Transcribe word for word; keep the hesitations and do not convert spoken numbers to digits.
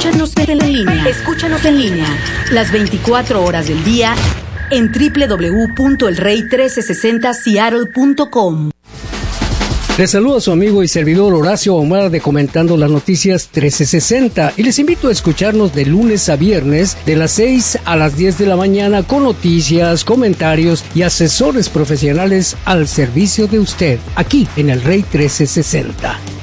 Escúchanos en línea. Escúchanos en línea. Las veinticuatro horas del día en doble u doble u doble u punto el rey trece sesenta seattle punto com. Les saluda a su amigo y servidor Horacio Ahumada de Comentando las Noticias trece sesenta y les invito a escucharnos de lunes a viernes de las seis a las diez de la mañana con noticias, comentarios y asesores profesionales al servicio de usted, aquí en el Rey trece sesenta.